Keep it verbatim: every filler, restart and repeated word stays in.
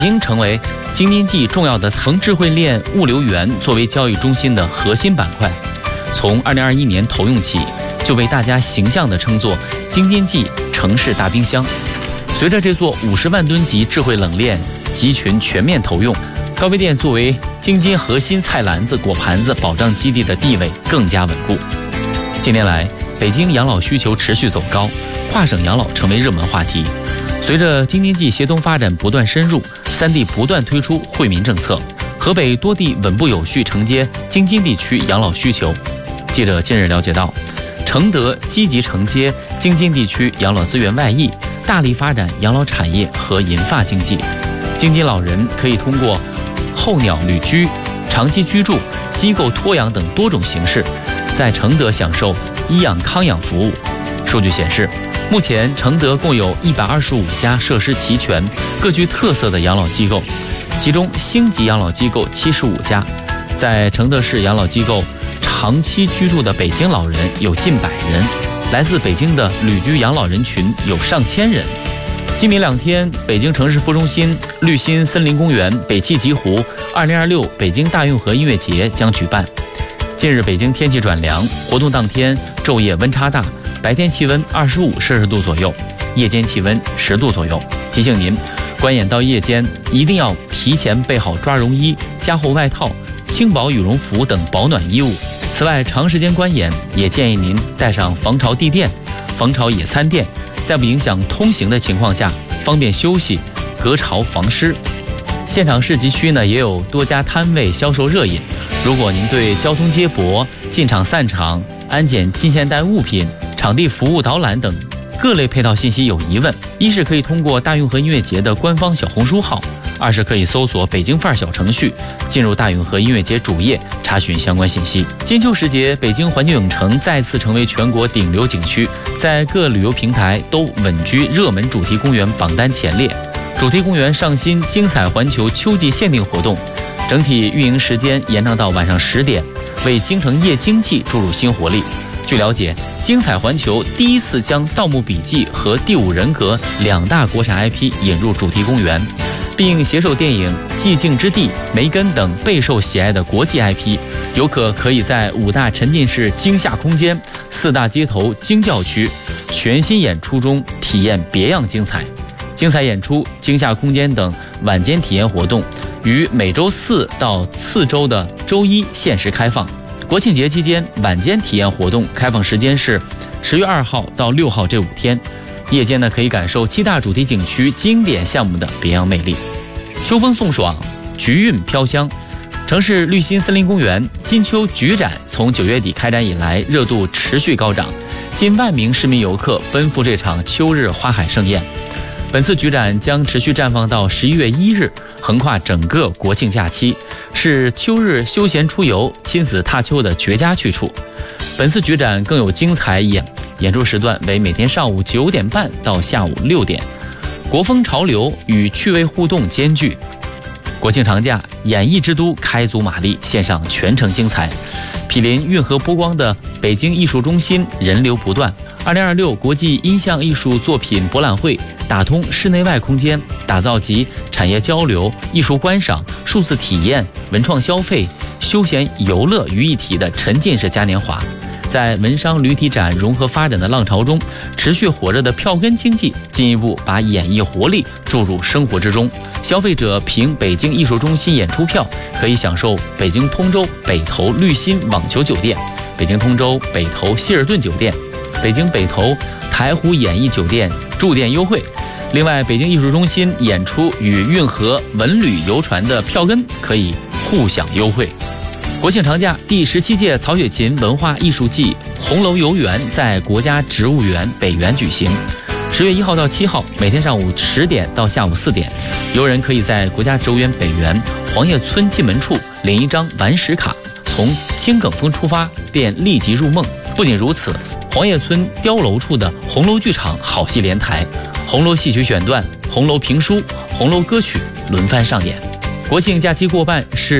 已经成为京津冀重要的城智慧链物流园作为交易中心的核心板块。从二零二一年投用起，就被大家形象地称作京津冀城市大冰箱。随着这座五十万吨级智慧冷链集群全面投用，高碑店作为京津核心菜篮子、果盘子保障基地的地位更加稳固。近年来，北京养老需求持续走高，跨省养老成为热门话题。随着京津冀协同发展不断深入，三地不断推出惠民政策，河北多地稳步有序承接京津地区养老需求。记者近日了解到，承德积极承接京津地区养老资源外溢，大力发展养老产业和银发经济。京津老人可以通过候鸟旅居、长期居住、机构托养等多种形式，在承德享受医养康养服务。数据显示，目前承德共有一百二十五家设施齐全、各具特色的养老机构，其中星级养老机构七十五家。在承德市养老机构长期居住的北京老人有近百人，来自北京的旅居养老人群有上千人。今明两天，北京城市副中心绿心森林公园北汽极湖二零二六北京大运河音乐节将举办。近日北京天气转凉，活动当天昼夜温差大，白天气温二十五摄氏度左右，夜间气温十度左右。提醒您，观演到夜间一定要提前备好抓绒衣、加厚外套、轻薄羽绒服等保暖衣物。此外，长时间观演也建议您带上防潮地垫、防潮野餐垫，在不影响通行的情况下，方便休息，隔潮防湿。现场市集区呢也有多家摊位销售热饮。如果您对交通接驳、进场散场、安检进线带物品、场地服务导览等各类配套信息有疑问，一是可以通过大运河音乐节的官方小红书号，二是可以搜索北京范儿小程序，进入大运河音乐节主页查询相关信息。金秋时节，北京环球影城再次成为全国顶流景区，在各旅游平台都稳居热门主题公园榜单前列。主题公园上新精彩环球秋季限定活动，整体运营时间延长到晚上十点，为京城夜经济注入新活力。据了解，精彩环球第一次将《盗墓笔记》和《第五人格》两大国产 I P 引入主题公园，并携手电影《寂静之地》、梅根等备受喜爱的国际 I P， 游客可以在五大沉浸式惊吓空间、四大街头惊叫区全新演出中体验别样精彩。精彩演出、惊吓空间等晚间体验活动于每周四到次周的周一限时开放。国庆节期间，晚间体验活动开放时间是十月二号到六号这五天。夜间呢，可以感受七大主题景区经典项目的别样魅力。秋风送爽，菊韵飘香。城市绿心森林公园金秋菊展从九月底开展以来，热度持续高涨，近万名市民游客奔赴这场秋日花海盛宴。本次菊展将持续绽放到十一月一日，横跨整个国庆假期，是秋日休闲出游、亲子踏秋的绝佳去处。本次菊展更有精彩演演出时段为每天上午九点半到下午六点，国风潮流与趣味互动兼具。国庆长假，演艺之都开足马力，线上全程精彩。毗邻运河波光的北京艺术中心人流不断。二零二六国际音像艺术作品博览会打通室内外空间，打造集产业交流、艺术观赏、数字体验、文创消费、休闲游乐于一体的沉浸式嘉年华。在文商旅体展融合发展的浪潮中，持续火热的票根经济进一步把演艺活力注入生活之中。消费者凭北京艺术中心演出票，可以享受北京通州北投绿心网球酒店、北京通州北投希尔顿酒店、北京北投台湖演艺酒店住店优惠。另外，北京艺术中心演出与运河文旅游船的票根可以互享优惠。国庆长假，第十七届曹雪芹文化艺术季红楼游园在国家植物园北园举行。十月一号到七号，每天上午十点到下午四点，游人可以在国家植物园北园黄叶村进门处领一张顽石卡，从青埂峰出发便立即入梦。不仅如此，黄叶村碉楼处的红楼剧场好戏连台，红楼戏曲选段、红楼评书、红楼歌曲轮番上演。国庆假期过半是